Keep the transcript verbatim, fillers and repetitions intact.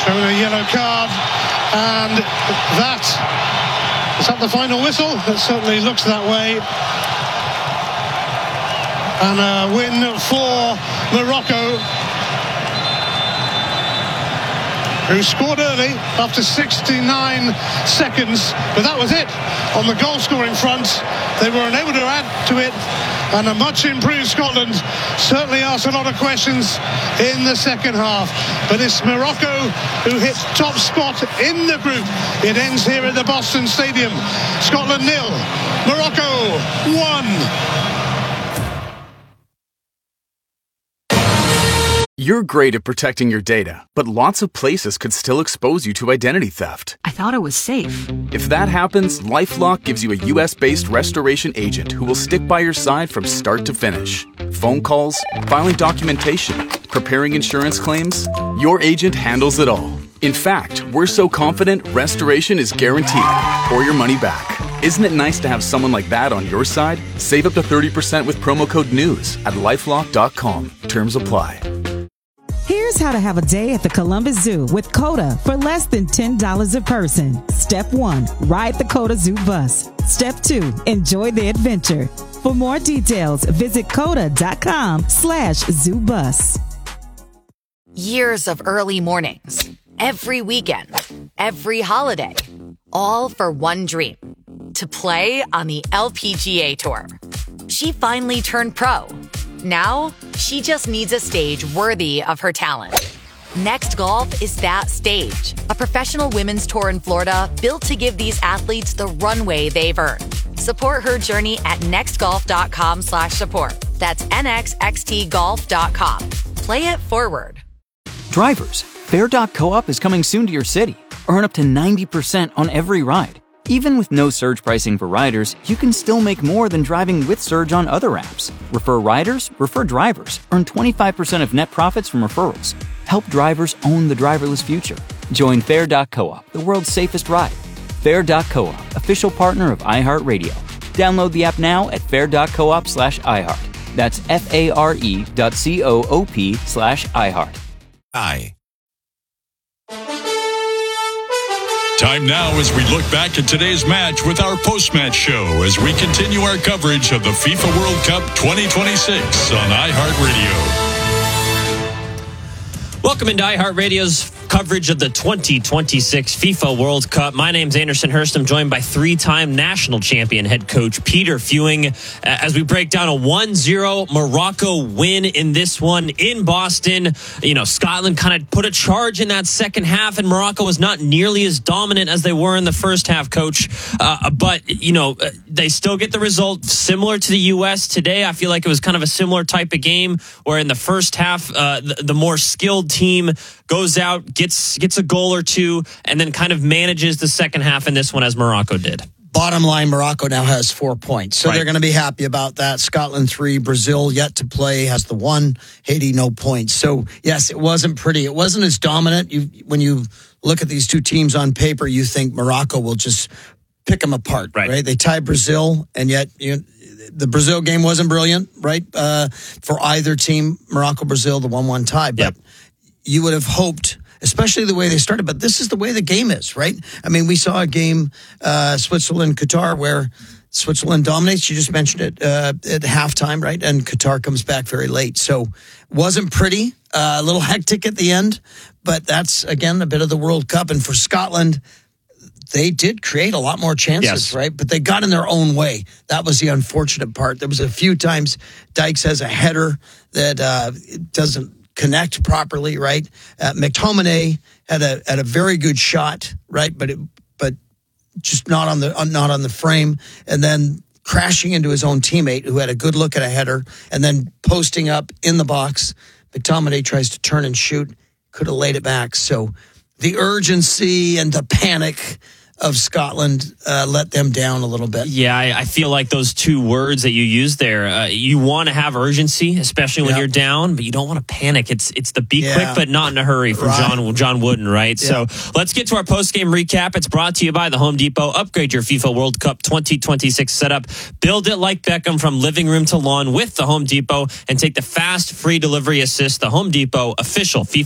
shown a yellow card, and that is that the final whistle. It certainly looks that way. And a win for Morocco, who scored early after sixty-nine seconds, but that was it on the goal scoring front. They were unable to add to it, and a much improved Scotland certainly asked a lot of questions in the second half. But it's Morocco who hit top spot in the group. It ends here at the Boston Stadium. Scotland nil, Morocco one. You're great at protecting your data, but lots of places could still expose you to identity theft. I thought it was safe. If that happens, LifeLock gives you a U S-based restoration agent who will stick by your side from start to finish. Phone calls, filing documentation, preparing insurance claims, your agent handles it all. In fact, we're so confident restoration is guaranteed or your money back. Isn't it nice to have someone like that on your side? Save up to thirty percent with promo code NEWS at lifelock dot com. Terms apply. Here's how to have a day at the Columbus Zoo with COTA for less than ten dollars a person. Step one, ride the COTA Zoo bus. Step two, enjoy the adventure. For more details, visit COTA.com slash zoo bus. Years of early mornings, every weekend, every holiday, all for one dream, to play on the L P G A Tour. She finally turned pro. Now, she just needs a stage worthy of her talent. Next Golf is that stage. A professional women's tour in Florida built to give these athletes the runway they've earned. Support her journey at nextgolf.com slash support. That's nxxtgolf dot com. Play it forward. Drivers, Fair dot co-op is coming soon to your city. Earn up to ninety percent on every ride. Even with no surge pricing for riders, you can still make more than driving with Surge on other apps. Refer riders, refer drivers. Earn twenty-five percent of net profits from referrals. Help drivers own the driverless future. Join Fair dot co-op, the world's safest ride. Fair dot co-op, official partner of iHeartRadio. Download the app now at fair.coop slash iHeart. That's F-A-R-E dot C-O-O-P slash iHeart. I. Time now as we look back at today's match with our post-match show as we continue our coverage of the FIFA World Cup twenty twenty-six on iHeartRadio. Welcome into iHeartRadio's coverage of the twenty twenty-six FIFA World Cup. My name's Anderson Hurst. I'm joined by three-time national champion head coach Peter Fewing uh, as we break down a one zero Morocco win in this one in Boston. You know, Scotland kind of put a charge in that second half, and Morocco was not nearly as dominant as they were in the first half, Coach. Uh, but, you know, they still get the result similar to the U S today. I feel like it was kind of a similar type of game where in the first half, uh, the, the more skilled team goes out, gets gets a goal or two, and then kind of manages the second half in this one as Morocco did. Bottom line, Morocco now has four points. So right. They're going to be happy about that. Scotland three, Brazil yet to play has the one, Haiti no points. So yes, it wasn't pretty. It wasn't as dominant. You when you look at these two teams on paper, you think Morocco will just pick them apart, right? right? They tied Brazil, and yet you know, the Brazil game wasn't brilliant, right? Uh, for either team, Morocco, Brazil, the one one tie. But yep. You would have hoped, especially the way they started, but this is the way the game is, right? I mean, we saw a game, uh, Switzerland, Qatar, where Switzerland dominates. You just mentioned it uh, at halftime, right? And Qatar comes back very late. So wasn't pretty, uh, a little hectic at the end, but that's, again, a bit of the World Cup. And for Scotland, they did create a lot more chances, yes. right? But they got in their own way. That was the unfortunate part. There was a few times Dykes has a header that uh, doesn't connect properly, right? Uh, McTominay had a had a very good shot, right? But it, but just not on the not on the frame, and then crashing into his own teammate who had a good look at a header, and then posting up in the box. McTominay tries to turn and shoot, could have laid it back. So the urgency and the panic of Scotland uh, let them down a little bit. Yeah, I, I feel like those two words that you used there, uh, you want to have urgency, especially when yep. you're down, but you don't want to panic. It's it's the be yeah. quick but not in a hurry from right. John John Wooden, right? Yeah. So let's get to our post-game recap. It's brought to you by the Home Depot. Upgrade your FIFA World Cup twenty twenty-six setup. Build it like Beckham from living room to lawn with the Home Depot, and take the fast, free delivery assist. The Home Depot, official FIFA